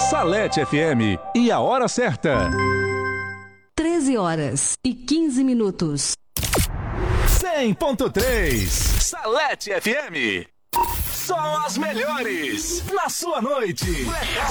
Salete FM e a hora certa. 13h15. 100.3 Salete FM. Só as melhores na sua noite.